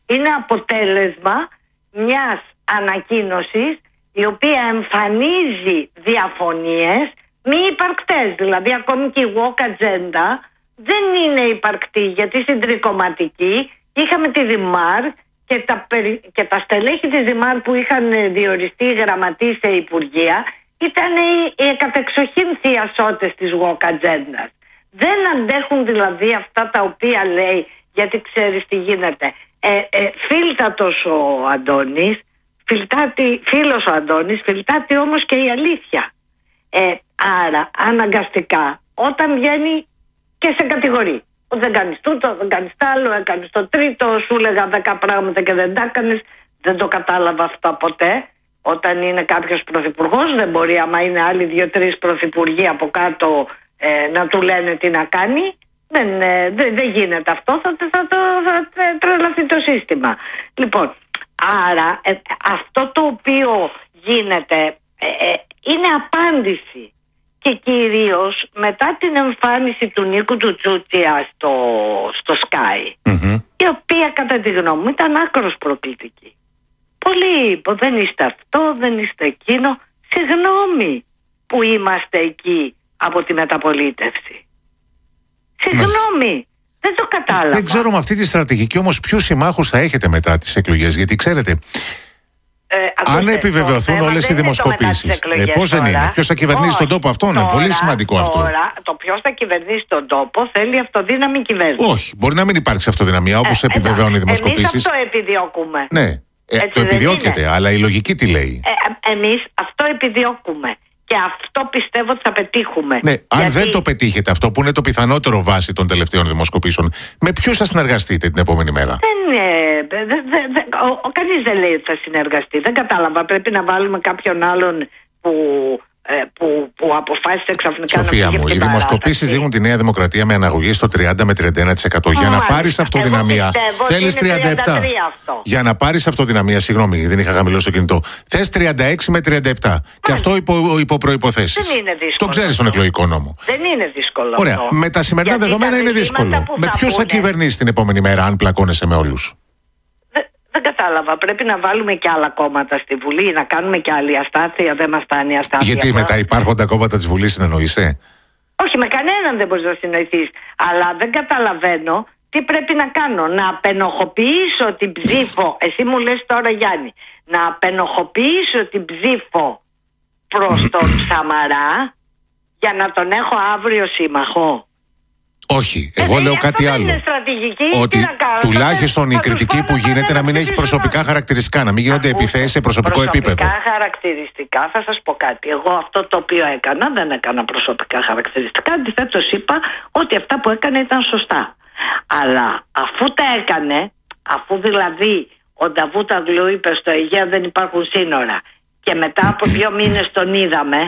Είναι αποτέλεσμα μιας ανακοίνωσης η οποία εμφανίζει διαφωνίες μη υπαρκτές. Δηλαδή ακόμη και η woke agenda δεν είναι υπαρκτή, γιατί στην τρικομματική είχαμε τη Δημάρ και τα στελέχη της Δημάρ που είχαν διοριστεί γραμματείς σε υπουργεία ήταν οι κατεξοχήν θειασότες της woke agenda. Δεν αντέχουν δηλαδή αυτά τα οποία λέει, γιατί ξέρεις τι γίνεται. Φίλτατος ο Αντώνης, φίλος ο Αντώνης, φιλτάται όμως και η αλήθεια. Άρα αναγκαστικά όταν βγαίνει και σε κατηγορεί, δεν κάνεις τούτο, δεν κάνεις τ' άλλο, έκανες το τρίτο, σου έλεγα 10 πράγματα και δεν τα έκανες. Δεν το κατάλαβα αυτό ποτέ. Όταν είναι κάποιος πρωθυπουργός δεν μπορεί, άμα είναι άλλοι 2-3 πρωθυπουργοί από κάτω, να του λένε τι να κάνει. Δεν γίνεται αυτό, θα τρελαθεί το σύστημα. Λοιπόν, άρα αυτό το οποίο γίνεται είναι απάντηση, και κυρίως μετά την εμφάνιση του Νίκου του Τσούτσια στο Sky, η οποία κατά τη γνώμη μου ήταν άκρως προκλητική. Πολλοί είπαν, δεν είστε αυτό, δεν είστε εκείνο. Συγγνώμη που είμαστε εκεί από τη μεταπολίτευση. Συγγνώμη, δεν το κατάλαβα. Δεν ξέρω με αυτή τη στρατηγική όμως ποιους συμμάχους θα έχετε μετά τις εκλογές, γιατί ξέρετε, αν επιβεβαιωθούν όλες οι δημοσκοπήσεις, πώς δεν είναι, ποιος θα κυβερνήσει τον τόπο, αυτό είναι πολύ σημαντικό αυτό. Τώρα, το ποιος θα κυβερνήσει τον τόπο θέλει αυτοδύναμη κυβέρνηση. Όχι, μπορεί να μην υπάρξει αυτοδυναμία όπως επιβεβαιώνουν οι δημοσκοπήσεις. Εμείς αυτό επιδιώκουμε. Ναι, το επιδιώκεται, αλλά η λογική τι λέει? Εμείς αυτό επιδιώκουμε. Και αυτό πιστεύω ότι θα πετύχουμε. Ναι, αν δεν το πετύχετε αυτό, που είναι το πιθανότερο βάση των τελευταίων δημοσκοπήσεων, με ποιους θα συνεργαστείτε την επόμενη μέρα? Κανείς δεν λέει ότι θα συνεργαστεί. Δεν κατάλαβα. Πρέπει να βάλουμε κάποιον άλλον που αποφάσισε ξαφνικά. Σοφία μου, οι δημοσκοπήσεις δείχνουν τη Νέα Δημοκρατία με αναγωγή στο 30 με 31%. Για να πάρεις αυτοδυναμία θέλεις 37%. Για να πάρεις αυτοδυναμία, συγγνώμη, δεν είχα χαμηλώσει το κινητό, θες 36 με 37%. Και αυτό υπό προϋποθέσεις. Δεν είναι δύσκολο. Το ξέρεις στον εκλογικό νόμο. Δεν είναι δύσκολο. Ωραία. Αυτό. Με τα σημερινά δεδομένα είναι δύσκολο. Με ποιους θα κυβερνήσει την επόμενη μέρα, αν πλακώνεσαι με όλους? Δεν κατάλαβα. Πρέπει να βάλουμε και άλλα κόμματα στη Βουλή, να κάνουμε και άλλη αστάθεια. Δεν μας φτάνει η αστάθεια. Γιατί με τα υπάρχοντα κόμματα της Βουλής συνεννοείσαι? Όχι, με κανέναν δεν μπορείς να συνοηθείς. Αλλά δεν καταλαβαίνω τι πρέπει να κάνω. Να απενοχοποιήσω την ψήφο. Εσύ μου λες τώρα, Γιάννη, να απενοχοποιήσω την ψήφο προς τον Σαμαρά για να τον έχω αύριο σύμμαχο? Όχι, εγώ λέω κάτι άλλο. Ότι τουλάχιστον η κριτική που γίνεται να μην έχει προσωπικά χαρακτηριστικά, να μην γίνονται επιθέσεις σε προσωπικό επίπεδο. Προσωπικά χαρακτηριστικά, θα σας πω κάτι. Εγώ αυτό το οποίο έκανα, δεν έκανα προσωπικά χαρακτηριστικά. Αντιθέτως είπα ότι αυτά που έκανε ήταν σωστά. Αλλά αφού τα έκανε, αφού δηλαδή ο Νταβούτογλου είπε στο Αιγαίο δεν υπάρχουν σύνορα, και μετά από 2 μήνες τον είδαμε,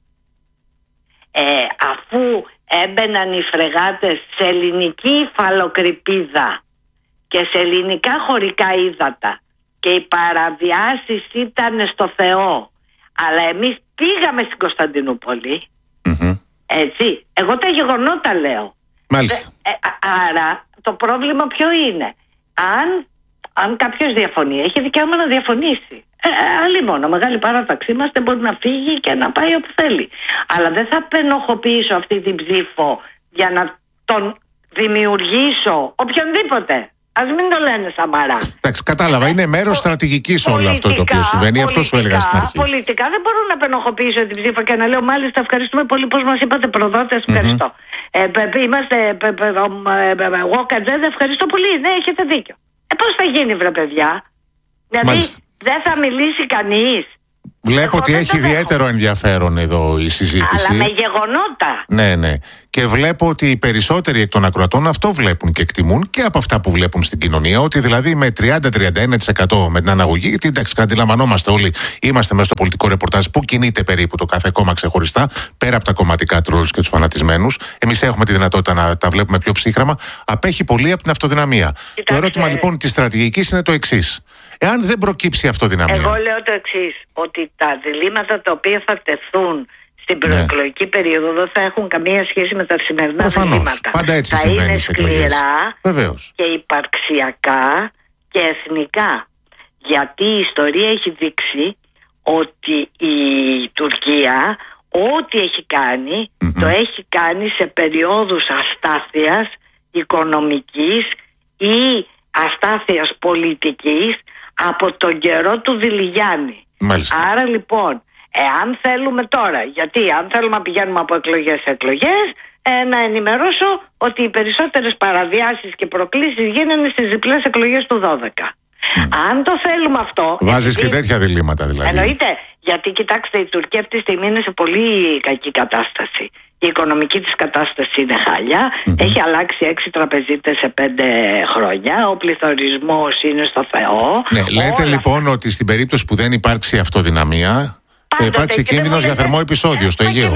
αφού έμπαιναν οι φρεγάτες σε ελληνική υφαλοκρηπίδα και σε ελληνικά χωρικά ύδατα και οι παραβιάσεις ήταν στο Θεό, αλλά εμείς πήγαμε στην Κωνσταντινούπολη, έτσι, εγώ τα γεγονότα λέω. Μάλιστα. Άρα το πρόβλημα ποιο είναι? Αν κάποιος διαφωνεί, έχει δικαίωμα να διαφωνήσει. Αλλή μόνο, μεγάλη παράταξη είμαστε, μπορεί να φύγει και να πάει όπου θέλει. Αλλά δεν θα πενοχοποιήσω αυτή την ψήφο για να τον δημιουργήσω οποιονδήποτε. Ας μην το λένε Σαμαρά. Εντάξει, κατάλαβα, είναι μέρος στρατηγικής όλο αυτό το οποίο συμβαίνει. Αυτό σου έλεγα στην αρχή. Πολιτικά δεν μπορώ να πενοχοποιήσω την ψήφο και να λέω μάλιστα ευχαριστούμε πολύ πως μας είπατε προδότες, ευχαριστώ. Είμαστε εγώ Κατζέντα, ευχαριστώ πολύ, ναι, έχετε δίκιο. Πώς θα γίνει βρε παιδιά? Δηλαδή δεν θα μιλήσει κανείς? Βλέπω ότι έχει ιδιαίτερο ενδιαφέρον εδώ η συζήτηση. Αλλά με γεγονότα. Ναι. Και βλέπω ότι οι περισσότεροι εκ των ακροατών αυτό βλέπουν και εκτιμούν και από αυτά που βλέπουν στην κοινωνία. Ότι δηλαδή με 30-31% με την αναγωγή, γιατί εντάξει, αντιλαμβανόμαστε όλοι, είμαστε μέσα στο πολιτικό ρεπορτάζ που κινείται περίπου το κάθε κόμμα ξεχωριστά, πέρα από τα κομματικά τρόλους και τους φανατισμένους. Εμείς έχουμε τη δυνατότητα να τα βλέπουμε πιο ψύχραμα. Απέχει πολύ από την αυτοδυναμία. Κοιτάξτε, το ερώτημα λοιπόν της στρατηγικής είναι το εξής. Εάν δεν προκύψει αυτοδυναμία. Εγώ λέω το εξής, ότι τα διλήμματα τα οποία θα τεθούν στην προεκλογική περίοδο δεν θα έχουν καμία σχέση με τα σημερινά διλήμματα. Πάντα έτσι θα συμβαίνει είναι σκληρά Βεβαίως. και υπαρξιακά και εθνικά. Γιατί η ιστορία έχει δείξει ότι η Τουρκία ό,τι έχει κάνει το έχει κάνει σε περιόδους αστάθειας οικονομικής ή αστάθειας πολιτικής από τον καιρό του Διλιγιάννη. Άρα λοιπόν, εάν θέλουμε τώρα, γιατί αν θέλουμε να πηγαίνουμε από εκλογές σε εκλογές, να ενημερώσω ότι οι περισσότερες παραβιάσεις και προκλήσεις γίνανε στις διπλές εκλογές του 12. Αν το θέλουμε αυτό... Βάζεις και τέτοια διλήμματα δηλαδή. Εννοείται, γιατί κοιτάξτε, η Τουρκία αυτή τη στιγμή είναι σε πολύ κακή κατάσταση. Η οικονομική της κατάσταση είναι χάλια. Έχει αλλάξει 6 τραπεζίτες σε 5 χρόνια. Ο πληθωρισμός είναι στο Θεό. Ναι, λέτε λοιπόν ότι στην περίπτωση που δεν υπάρξει αυτοδυναμία, θα υπάρξει κίνδυνος για θερμό επεισόδιο στο Αιγαίο.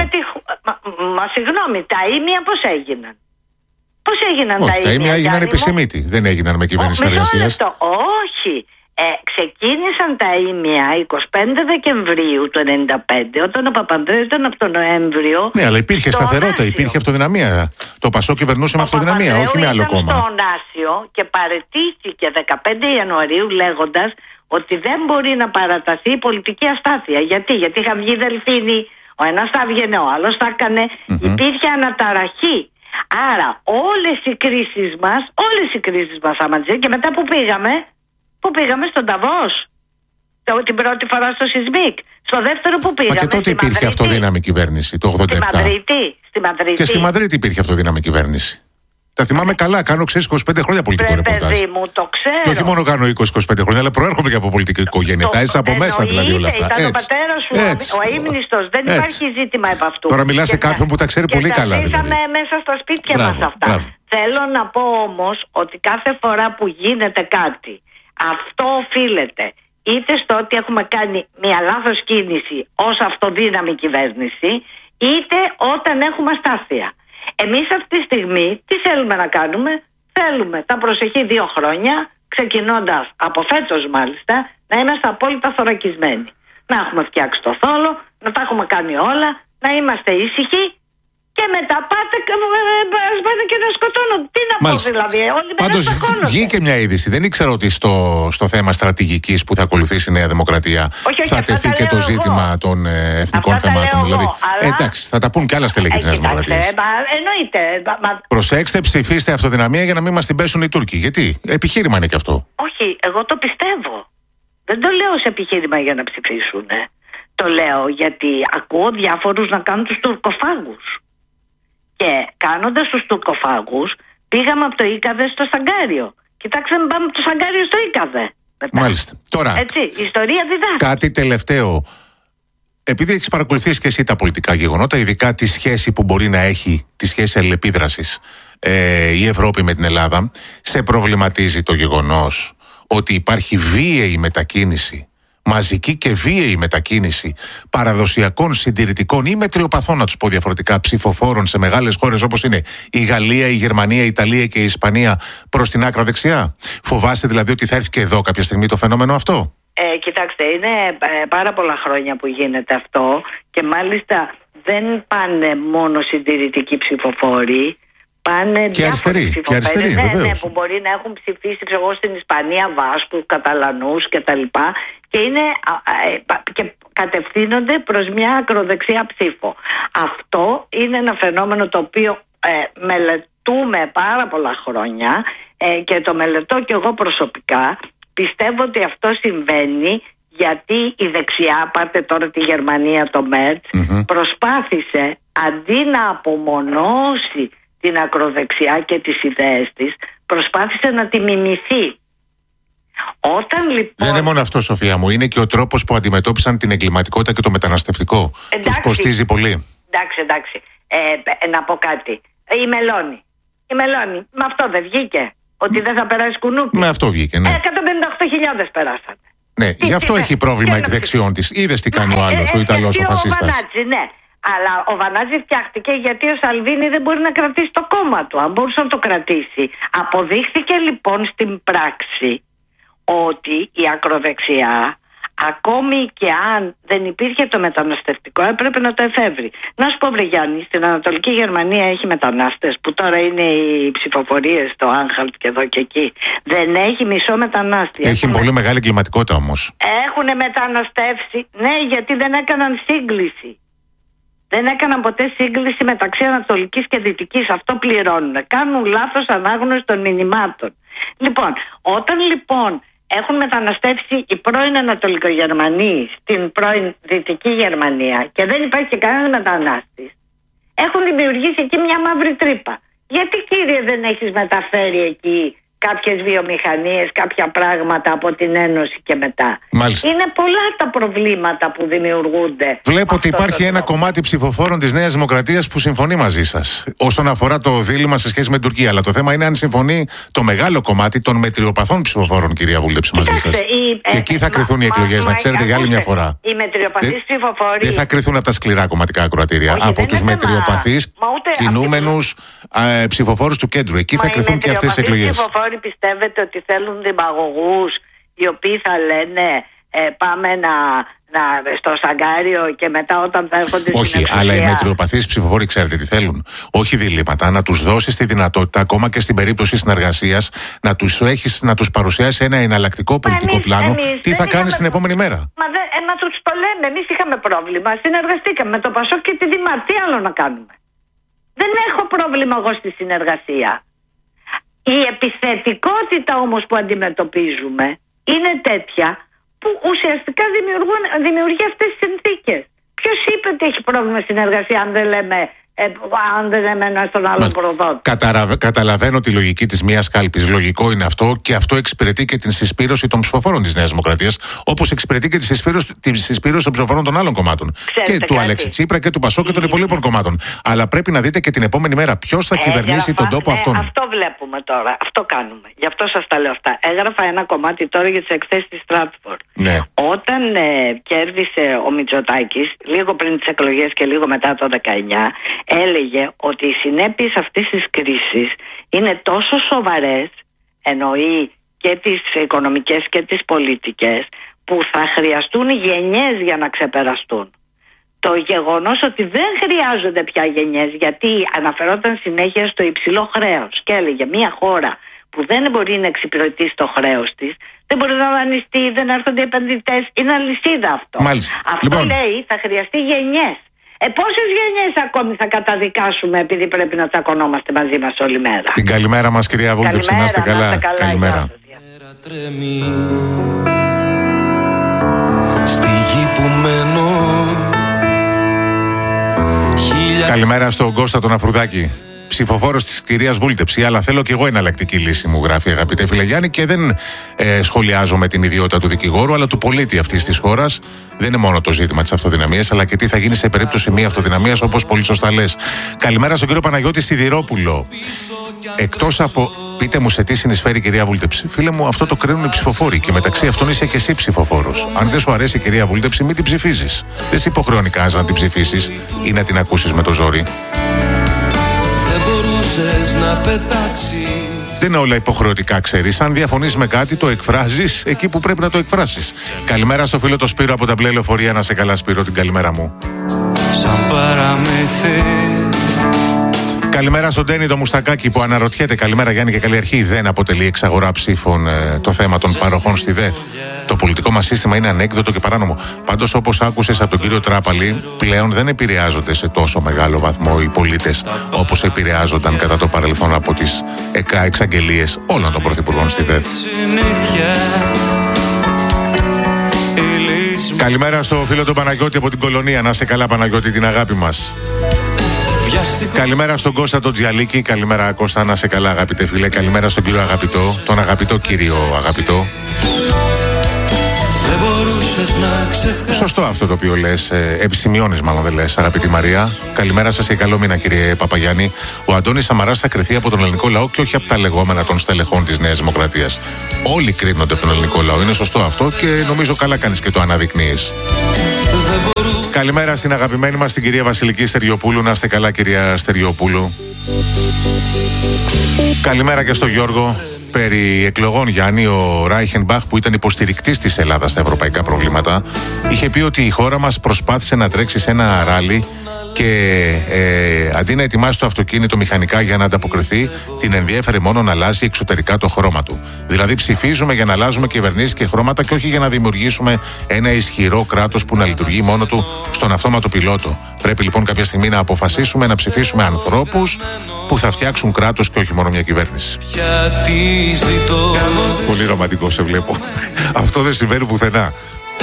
Μα συγγνώμη, τα ήμια πώς έγιναν? Πώς έγιναν τα ήμια? Τα ήμια έγιναν επισημήτη, δεν έγιναν με κυβέρνηση συνεργασίας. Όχι. Ξεκίνησαν τα ήμια 25 Δεκεμβρίου του 1995, όταν ο Παπανδρέου ήταν από τον Νοέμβριο. Ναι, αλλά υπήρχε σταθερότητα, υπήρχε αυτοδυναμία. Το Πασόκ κυβερνούσε με αυτοδυναμία, όχι με άλλο κόμμα. Στον Άσιο και παραιτήθηκε 15 Ιανουαρίου λέγοντας ότι δεν μπορεί να παραταθεί η πολιτική αστάθεια. Γιατί είχαν βγει Δελφίνοι, ο ένας θα έβγαινε, ο άλλος θα έκανε. Υπήρχε αναταραχή. Άρα όλες οι κρίσεις μας άματζε. Και μετά που πήγαμε στον Νταβός, την πρώτη φορά στο Σισμίκ. Στο δεύτερο που πήγαμε. Μα και τότε υπήρχε αυτοδύναμη κυβέρνηση το 87. Στη Μαδρίτη. Και στη Μαδρίτη υπήρχε αυτοδύναμη κυβέρνηση. Τα θυμάμαι καλά, κάνω 25 χρόνια πολιτικό ρεπορτάζ. Παιδί μου, το ξέρω. Και όχι μόνο κάνω 20-25 χρόνια, αλλά προέρχομαι και από πολιτική οικογένεια. Τα έζησα από μέσα δηλαδή όλα αυτά. Ήταν ο πατέρας σου, ο αείμνηστος. Δεν υπάρχει ζήτημα επ' αυτού. Τώρα μιλάς σε κάποιον που τα ξέρει πολύ καλά. Και τα μέσα στα σπίτια μας αυτά. Θέλω να πω όμως ότι κάθε φορά που γίνεται κάτι, αυτό οφείλεται είτε στο ότι έχουμε κάνει μια λάθος κίνηση ως αυτοδύναμη κυβέρνηση, είτε όταν έχουμε αστάθεια. Εμείς αυτή τη στιγμή τι θέλουμε να κάνουμε? Θέλουμε τα προσεχή 2 χρόνια, ξεκινώντας από φέτος μάλιστα, να είμαστε απόλυτα θωρακισμένοι. Να έχουμε φτιάξει το θόλο, να τα έχουμε κάνει όλα, να είμαστε ήσυχοι και μετά πάτε και να σκοτώνουν. Τι να πω δηλαδή, όλοι μετά σκοτώνονται. Βγήκε μια είδηση. Δεν ήξερα ότι στο θέμα στρατηγικής που θα ακολουθήσει η Νέα Δημοκρατία θα τεθεί και το ζήτημα των εθνικών θεμάτων. Δηλαδή, εντάξει, θα τα πούν και άλλα στελέχη της Νέας Δημοκρατίας. Εννοείται. Προσέξτε, ψηφίστε αυτοδυναμία για να μην μας την πέσουν οι Τούρκοι. Γιατί? Επιχείρημα είναι και αυτό. Όχι, εγώ το πιστεύω. Δεν το λέω σε επιχείρημα για να ψηφίσουν. Το λέω γιατί ακούω διάφορους να κάνουν τους τουρκοφάγους. Και κάνοντας τους τουρκοφάγους, πήγαμε από το Ίκαδε στο Σαγκάριο. Κοιτάξτε, πάμε από το Σαγκάριο στο Ίκαδε. Μάλιστα. Τώρα, έτσι, η ιστορία διδάσκει. Κάτι τελευταίο. Επειδή έχεις παρακολουθήσει και εσύ τα πολιτικά γεγονότα, ειδικά τη σχέση που μπορεί να έχει, τη σχέση αλληλεπίδρασης η Ευρώπη με την Ελλάδα, σε προβληματίζει το γεγονός ότι υπάρχει βίαιη μετακίνηση, μαζική και βίαιη μετακίνηση παραδοσιακών συντηρητικών ή μετριοπαθών, να τους πω διαφορετικά, ψηφοφόρων σε μεγάλες χώρες όπως είναι η Γαλλία, η Γερμανία, η Ιταλία και η Ισπανία προς την άκρα δεξιά? Φοβάστε δηλαδή ότι θα έρθει και εδώ κάποια στιγμή το φαινόμενο αυτό? Κοιτάξτε, είναι πάρα πολλά χρόνια που γίνεται αυτό και μάλιστα δεν πάνε μόνο συντηρητικοί ψηφοφόροι. Πάνε και αριστεροί, ναι, που μπορεί να έχουν ψηφίσει στην Ισπανία Βάσκους, Καταλανούς κτλ. Και είναι και κατευθύνονται προς μια ακροδεξιά ψήφο. Αυτό είναι ένα φαινόμενο το οποίο μελετούμε πάρα πολλά χρόνια και το μελετώ και εγώ προσωπικά. Πιστεύω ότι αυτό συμβαίνει γιατί η δεξιά, πάτε τώρα τη Γερμανία, το Μέρτς, προσπάθησε αντί να απομονώσει την ακροδεξιά και τις ιδέες της, προσπάθησε να τη μιμηθεί. Όταν λοιπόν... Δεν είναι μόνο αυτό, Σοφία μου, είναι και ο τρόπος που αντιμετώπισαν την εγκληματικότητα και το μεταναστευτικό. Τους κοστίζει πολύ. Εντάξει. Να πω κάτι. Η Μελώνη, με αυτό δεν βγήκε? Ότι δεν θα περάσει κουνούπι? Με αυτό βγήκε, ναι. 158.000 περάσανε. Ναι, γι' αυτό έχει πρόβλημα εκ δεξιών της. Είδες τι κάνει ο άλλος, ο Ιταλός, ο φασίστας. Ναι. Αλλά ο Βανάτζη φτιάχτηκε γιατί ο Σαλβίνη δεν μπορεί να κρατήσει το κόμμα του. Αν μπορούσε να το κρατήσει. Αποδείχθηκε λοιπόν στην πράξη ότι η ακροδεξιά ακόμη και αν δεν υπήρχε το μεταναστευτικό, έπρεπε να το εφεύρει. Να σου πω, βρε Γιάννη, στην Ανατολική Γερμανία έχει μετανάστες, που τώρα είναι οι ψηφοφορίες στο Άνχαλτ και εδώ και εκεί. Δεν έχει μισό μετανάστη. Έχει πολύ μεγάλη κλιματικότητα όμως. Έχουν μεταναστεύσει, ναι, γιατί δεν έκαναν σύγκληση. Δεν έκαναν ποτέ σύγκληση μεταξύ Ανατολικής και Δυτικής. Αυτό πληρώνουν. Κάνουν λάθος ανάγνωση των μηνυμάτων. Λοιπόν, όταν λοιπόν έχουν μεταναστεύσει οι πρώην Ανατολικογερμανοί στην πρώην Δυτική Γερμανία και δεν υπάρχει και κανένας μετανάστης, έχουν δημιουργήσει εκεί μια μαύρη τρύπα. Γιατί, κύριε, δεν έχεις μεταφέρει εκεί κάποιες βιομηχανίες, κάποια πράγματα από την Ένωση και μετά? Μάλιστα. Είναι πολλά τα προβλήματα που δημιουργούνται. Βλέπω ότι υπάρχει ένα κομμάτι ψηφοφόρων της Νέας Δημοκρατίας που συμφωνεί μαζί σας όσον αφορά το δίλημμα σε σχέση με την Τουρκία. Αλλά το θέμα είναι αν συμφωνεί το μεγάλο κομμάτι των μετριοπαθών ψηφοφόρων, κυρία Βούλτεψη, μαζί σας. Και εκεί θα κρυθούν οι εκλογές, να ξέρετε, για άλλη μια φορά. Οι μετριοπαθείς ψηφοφόροι δεν θα κρυθούν από τα σκληρά κομματικά ακροατήρια. Από τους μετριοπαθείς κινούμενους ψηφοφόρους του κέντρου. Εκεί θα κρυθούν και αυτές οι εκλογές. Πιστεύετε ότι θέλουν δημαγωγούς οι οποίοι θα λένε πάμε στο Σαγκάριο και μετά όταν θα έρχονται στην εξουσία? Όχι, αλλά οι μετριοπαθείς ψηφοφόροι ξέρετε τι θέλουν? Όχι διλήμματα, να τους δώσεις τη δυνατότητα ακόμα και στην περίπτωση συνεργασίας να τους παρουσιάσει ένα εναλλακτικό πολιτικό πλάνο. Τι θα κάνεις την επόμενη μέρα? Μα τους το λέμε, εμείς είχαμε πρόβλημα, συνεργαστήκαμε με το Πασόκ και τη Δημά. Τι άλλο να κάνουμε? Δεν έχω πρόβλημα εγώ στη συνεργασία. Η επιθετικότητα όμως που αντιμετωπίζουμε είναι τέτοια που ουσιαστικά δημιουργεί αυτές τις συνθήκες. Ποιος είπε ότι έχει πρόβλημα συνεργασία αν δεν λέμε ένα στον άλλο προδότη? Καταλαβαίνω τη λογική της μίας κάλπης. Λογικό είναι αυτό και αυτό εξυπηρετεί και την συσπήρωση των ψηφοφόρων της Νέας Δημοκρατίας, όπως εξυπηρετεί και τη συσπήρωση των ψηφοφόρων των άλλων κομμάτων. Ξέρετε, και του Αλέξη Τσίπρα και του Πασόκ και των υπολείπων κομμάτων. Αλλά πρέπει να δείτε και την επόμενη μέρα ποιος θα κυβερνήσει τον τόπο αυτόν. Αυτό βλέπουμε τώρα. Αυτό κάνουμε. Γι' αυτό σας τα λέω αυτά. Έγραφα ένα κομμάτι τώρα για τις εκθέσεις της Στράτφορντ. Ναι. Όταν κέρδισε ο Μητσοτάκης, λίγο πριν τις εκλογές και λίγο μετά το 19, έλεγε ότι οι συνέπειες αυτής της κρίσης είναι τόσο σοβαρές, εννοεί και τις οικονομικές και τις πολιτικές, που θα χρειαστούν γενιές για να ξεπεραστούν. Το γεγονός ότι δεν χρειάζονται πια γενιές, γιατί αναφερόταν συνέχεια στο υψηλό χρέος και έλεγε μια χώρα που δεν μπορεί να εξυπηρετήσει το χρέος της, δεν μπορεί να δανειστεί, δεν έρχονται επενδυτές, είναι αλυσίδα αυτό. Μάλιστα. Αυτό λοιπόν, λέει θα χρειαστεί γενιές. Πόσες γενιές ακόμη θα καταδικάσουμε επειδή πρέπει να τσακωνόμαστε μαζί μας όλη μέρα? Την καλημέρα μας, κυρία Βούλτεψη, να είστε καλά. Καλημέρα. Στη γη που μένω. Καλημέρα στον Κώστα τον Αφρουδάκη, ψηφοφόρος της κυρίας Βούλτεψη. Αλλά θέλω κι εγώ εναλλακτική λύση, μου γράφει, αγαπητέ φίλε Γιάννη, και δεν σχολιάζω με την ιδιότητα του δικηγόρου, αλλά του πολίτη αυτής της χώρας. Δεν είναι μόνο το ζήτημα της αυτοδυναμίας, αλλά και τι θα γίνει σε περίπτωση μη αυτοδυναμίας, όπως πολύ σωστά λες. Καλημέρα στον κύριο Παναγιώτη Σιδηρόπουλο. Εκτός από πείτε μου σε τι συνεισφέρει η κυρία Βούλτεψη, φίλε μου, αυτό το κρίνουν οι ψηφοφόροι και μεταξύ αυτών είσαι και εσύ ψηφοφόρος. Αν δεν σου αρέσει η κυρία Βούλτεψη, μην την ψηφίζεις. Δεν σε υποχρεώνει κανένας να την ψηφίσεις ή να την ακούσεις με το ζόρι. Δεν μπορούσες να πετάξεις. Δεν είναι όλα υποχρεωτικά, ξέρεις. Αν διαφωνείς με κάτι, το εκφράζεις εκεί που πρέπει να το εκφράσεις. Καλημέρα στο φίλο το Σπύρο από τα μπλε λεωφορεία. Να σε καλά, Σπύρο, την καλημέρα μου. Σαν παραμύθι. Καλημέρα στον Ντένι το Μουστακάκη που αναρωτιέται. Καλημέρα Γιάννη και καλή αρχή. Δεν αποτελεί εξαγορά ψήφων το θέμα των παροχών στη ΔΕΘ. Το πολιτικό μας σύστημα είναι ανέκδοτο και παράνομο. Πάντως, όπως άκουσες από τον κύριο Τράπαλη, πλέον δεν επηρεάζονται σε τόσο μεγάλο βαθμό οι πολίτες όπως επηρεάζονταν κατά το παρελθόν από τις εξαγγελίες όλων των πρωθυπουργών στη ΔΕΘ. Καλημέρα στο φίλο του Παναγιώτη από την Κολονία. Να σε καλά, Παναγιώτη, την αγάπη μας. Καλημέρα στον Κώστα τον Τζιαλίκη. Καλημέρα, Κώστα, να σε καλά, αγαπητέ φίλε. Καλημέρα στον κύριο Αγαπητό, τον αγαπητό κύριο Αγαπητό. Σωστό αυτό το οποίο λες, επισημειώνεις μάλλον, δεν λες, αγαπητή Μαρία. Καλημέρα σας και καλό μήνα, κύριε Παπαγιάννη. Ο Αντώνης Σαμαράς θα κριθεί από τον ελληνικό λαό και όχι από τα λεγόμενα των στελεχών της Νέας Δημοκρατίας. Όλοι κρίνονται από τον ελληνικό λαό. Είναι σωστό αυτό και νομίζω καλά κάνεις και το αναδεικνύεις. Καλημέρα στην αγαπημένη μας την κυρία Βασιλική Στεριοπούλου. Να είστε καλά, κυρία Στεριοπούλου. Καλημέρα και στο Γιώργο. περί εκλογών, Γιάννη, ο Ράιχενμπαχ, που ήταν υποστηρικτής της Ελλάδας στα ευρωπαϊκά προβλήματα, είχε πει ότι η χώρα μας προσπάθησε να τρέξει σε ένα ράλι και αντί να ετοιμάσει το αυτοκίνητο μηχανικά για να ανταποκριθεί, την ενδιέφερε μόνο να αλλάζει εξωτερικά το χρώμα του. Δηλαδή ψηφίζουμε για να αλλάζουμε κυβερνήσεις και χρώματα και όχι για να δημιουργήσουμε ένα ισχυρό κράτος που να λειτουργεί μόνο του στον αυτόματο πιλότο. Πρέπει λοιπόν κάποια στιγμή να αποφασίσουμε να ψηφίσουμε ανθρώπους που θα φτιάξουν κράτος και όχι μόνο μια κυβέρνηση. Πολύ ρομαντικό σε βλέπω. Αυτό δεν συμβαίνει πουθενά.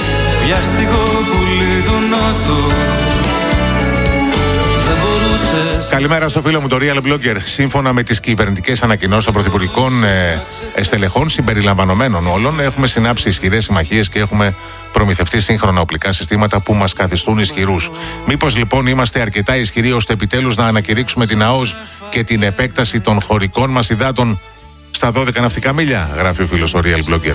Καλημέρα στο φίλο μου το Real Blogger. Σύμφωνα με τις κυβερνητικές ανακοινώσεις των πρωθυπουργικών στελεχών, συμπεριλαμβανομένων όλων, έχουμε συνάψει ισχυρές συμμαχίες και έχουμε προμηθευτεί σύγχρονα οπλικά συστήματα που μας καθιστούν ισχυρούς. Μήπως λοιπόν είμαστε αρκετά ισχυροί ώστε επιτέλους να ανακηρύξουμε την ΑΟΣ και την επέκταση των χωρικών μας υδάτων στα 12 ναυτικά μίλια, γράφει ο φίλος ο Real Blogger.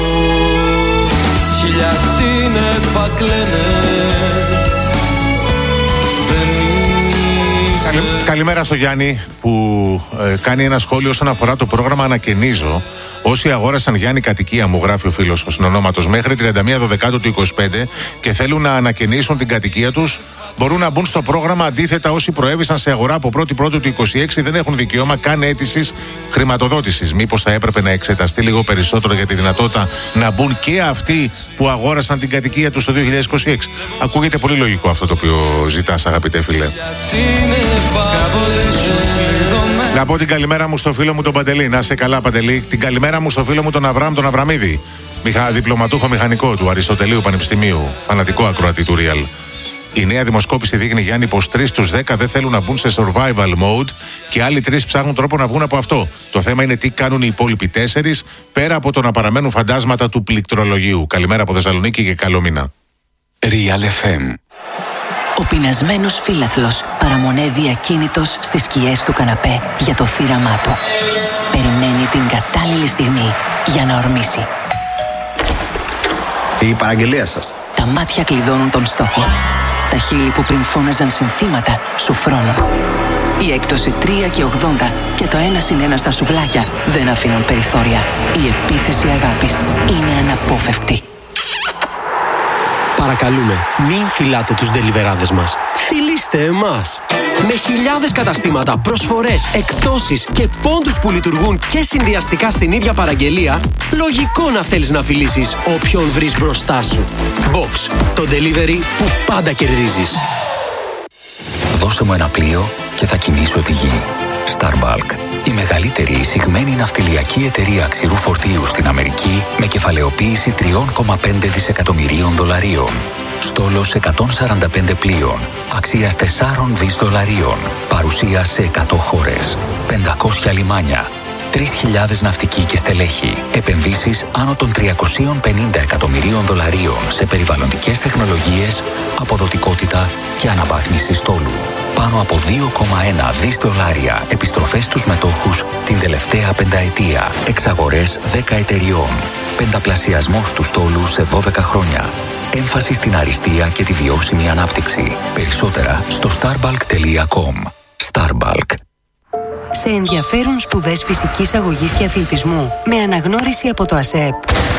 Καλημέρα στο Γιάννη που κάνει ένα σχόλιο όσον αφορά το πρόγραμμα Ανακαινίζω. Όσοι αγόρασαν, Γιάννη, κατοικία μου, γράφει ο φίλος ο συνονόματος, μέχρι 31 Δεκάτου του 25 και θέλουν να ανακαινήσουν την κατοικία τους, μπορούν να μπουν στο πρόγραμμα. Αντίθετα, όσοι προέβησαν σε αγορά από 1η Πρώτου του 26 δεν έχουν δικαίωμα καν αίτησης χρηματοδότησης. Μήπως θα έπρεπε να εξεταστεί λίγο περισσότερο για τη δυνατότητα να μπουν και αυτοί που αγόρασαν την κατοικία τους το 2026. Ακούγεται πολύ λογικό αυτό το οποίο ζητάς, αγαπητέ φίλε. Να πω την καλημέρα μου στο φίλο μου τον Παντελή. Να σε καλά, Παντελή. Την καλημέρα μου στο φίλο μου τον Αβραάμ τον Αβραμίδη. Διπλωματούχο μηχανικό του Αριστοτελείου Πανεπιστημίου. Φανατικό ακροατή του Real. Η νέα δημοσκόπηση δείχνει, Γιάννη, πως 3 στους 10 δεν θέλουν να μπουν σε survival mode και άλλοι 3 ψάχνουν τρόπο να βγουν από αυτό. Το θέμα είναι τι κάνουν οι υπόλοιποι 4 πέρα από το να παραμένουν φαντάσματα του πληκτρολογίου. Καλημέρα από Θεσσαλονίκη και καλό μήνα. Real FM. Ο πεινασμένος φίλαθλος παραμονεύει ακίνητος στις σκιές του καναπέ για το θύραμά του. Περιμένει την κατάλληλη στιγμή για να ορμήσει. Η παραγγελία σας. Τα μάτια κλειδώνουν τον στόχο. Τα χείλη που πριν φώναζαν συνθήματα σου φρώνουν. Η έκπτωση 3 και 80 και το 1+1 στα σουβλάκια δεν αφήνουν περιθώρια. Η επίθεση αγάπης είναι αναπόφευκτη. Παρακαλούμε, μην φυλάτε τους ντελιβεράδες μας. Φιλήστε εμάς. Με χιλιάδες καταστήματα, προσφορές, εκπτώσεις και πόντους που λειτουργούν και συνδυαστικά στην ίδια παραγγελία, λογικό να θέλεις να φιλήσεις όποιον βρεις μπροστά σου. Box, το delivery που πάντα κερδίζεις. Δώσε μου ένα πλοίο και θα κινήσω τη γη. Starbulk, η μεγαλύτερη εισηγμένη ναυτιλιακή εταιρεία ξηρού φορτίου στην Αμερική με κεφαλαιοποίηση $3,5 δισεκατομμυρίων. Στόλος 145 πλοίων, αξίας $4 δις. Παρουσία σε 100 χώρες, 500 λιμάνια, 3.000 ναυτικοί και στελέχη. Επενδύσεις άνω των $350 εκατομμυρίων σε περιβαλλοντικές τεχνολογίες, αποδοτικότητα και αναβάθμιση στόλου. Πάνω από $2,1 δις επιστροφές στους μετόχους την τελευταία πενταετία. Εξαγορές 10 εταιριών. Πενταπλασιασμός του στόλου σε 12 χρόνια. Έμφαση στην αριστεία και τη βιώσιμη ανάπτυξη. Περισσότερα στο starbulk.com. Starbulk. Σε ενδιαφέρουν σπουδές φυσικής αγωγής και αθλητισμού με αναγνώριση από το ΑΣΕΠ.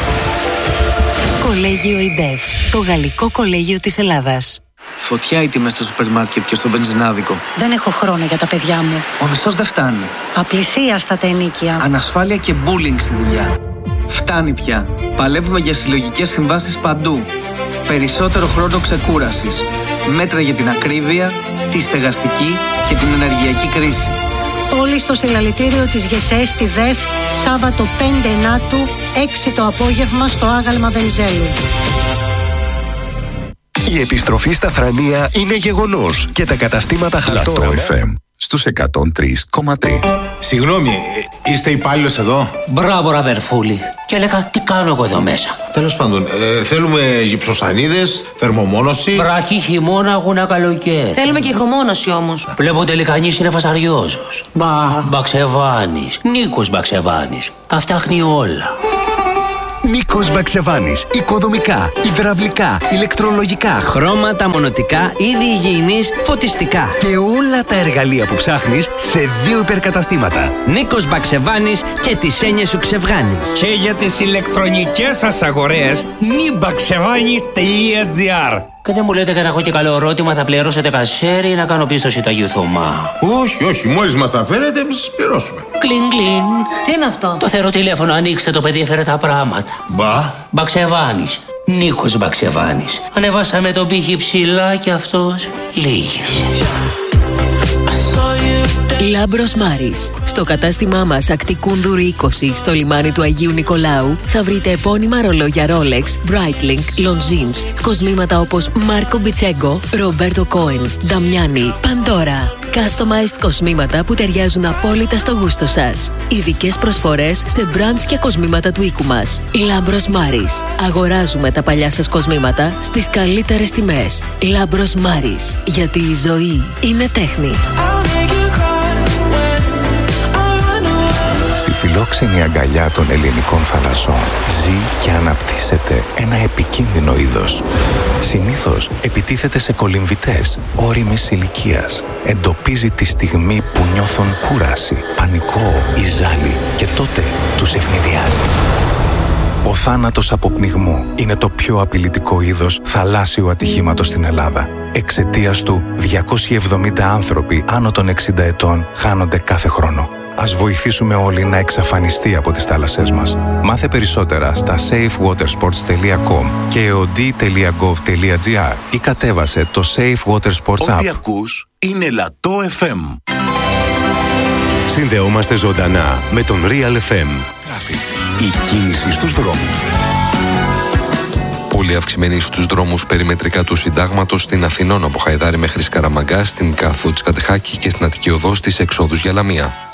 Κολέγιο ΙΝΤΕΦ, το γαλλικό κολέγιο της Ελλάδας. Φωτιά οι τιμές στο σούπερ μάρκετ και στο βενζινάδικο. Δεν έχω χρόνο για τα παιδιά μου. Ο μισθός δεν φτάνει. Απλησίαστα τα ενοίκια. Ανασφάλεια και bullying στη δουλειά. Φτάνει πια. Παλεύουμε για συλλογικές συμβάσεις παντού. Περισσότερο χρόνο ξεκούρασης. Μέτρα για την ακρίβεια, τη στεγαστική και την ενεργειακή κρίση. Όλοι στο συλλαλητήριο της ΓΕΣΕ στη ΔΕΘ, Σάββατο 5 Ενάτου, 6 το απόγευμα στο άγαλμα Βενιζέλου. Η επιστροφή στα θρανία είναι γεγονός και τα καταστήματα χαλατών FM στους 103,3. Συγγνώμη, είστε υπάλληλος εδώ? Μπράβο, αδερφούλη. Και έλεγα, τι κάνω εγώ εδώ μέσα. Τέλος πάντων, θέλουμε γυψοσανίδες, θερμομόνωση. Βρακή, χειμώνα, αγούνα, καλοκαίρι. Θέλουμε και ηχομόνωση όμως. Βλέπω τελικά είναι φασαριόζος. Μπαξεβάνης, Νίκος Μπαξεβάνης. Τα φτιάχνει όλα. Νίκος Μπαξεβάνης. Οικοδομικά, υδραυλικά, ηλεκτρολογικά, χρώματα, μονοτικά, είδη υγιεινής, φωτιστικά. Και όλα τα εργαλεία που ψάχνεις σε 2 υπερκαταστήματα. Νίκος Μπαξεβάνης και τις έννοιες σου ξεβγάνεις. Και για τις ηλεκτρονικές σας αγορές, nibaksevanis.gr. Και δεν μου λέτε κανένα εγώ και καλό ερώτημα, θα πληρώσετε κασέρι ή να κάνω πίστοση του Αγίου Θωμά? Όχι, μόλις μας τα φέρετε, εμείς σας πληρώσουμε. Κλιν, κλιν. Τι είναι αυτό? Το θεροτηλέφωνο, ανοίξτε το, παιδί, έφερε τα πράγματα. Μπα. Μπαξεβάνης. Νίκος Μπαξεβάνης. Ανεβάσαμε τον πύχη ψηλά και αυτός λίγες. Λάμπρος Μάρης. Στο κατάστημά μας Ακτικού Κούνδουρου 20 στο λιμάνι του Αγίου Νικολάου θα βρείτε επώνυμα ρολόγια Rolex, Breitling, Longines, κοσμήματα όπως Μάρκο Μπιτσέγκο, Ρομπέρτο Κόεν, Νταμιάνι, Παντόρα. Customized κοσμήματα που ταιριάζουν απόλυτα στο γούστο σας. Ειδικές προσφορές σε brands και κοσμήματα του οίκου μας. Λάμπρος Μάρης. Αγοράζουμε τα παλιά σας κοσμήματα στις καλύτερες τιμές. Λάμπρος Μάρης. Γιατί η ζωή είναι τέχνη. Στη φιλόξενη αγκαλιά των ελληνικών θαλασσών ζει και αναπτύσσεται ένα επικίνδυνο είδος. Συνήθως επιτίθεται σε κολυμβητές όριμης ηλικίας. Εντοπίζει τη στιγμή που νιώθουν κούραση, πανικό ή ζάλι και τότε τους ευνηδιάζει. Ο θάνατος από πνιγμό είναι το πιο απειλητικό είδος θαλάσσιου ατυχήματος στην Ελλάδα. Εξαιτίας του, 270 άνθρωποι άνω των 60 ετών χάνονται κάθε χρόνο. Ας βοηθήσουμε όλοι να εξαφανιστεί από τις θάλασσές μας. Μάθε περισσότερα στα safewatersports.com και od.gov.gr ή κατέβασε το Safe Water Sports App. Ό,τι ακούς είναι Λατό FM. Συνδεόμαστε ζωντανά με τον Real FM. Η κίνηση στους δρόμους. Πολύ αυξημένη στους δρόμους περιμετρικά του Συντάγματος, στην Αθηνών από Χαϊδάρη μέχρι Σκαραμαγκά, στην Κάθου της Κατεχάκη και στην Αττική Οδό στις εξόδους για Λαμία.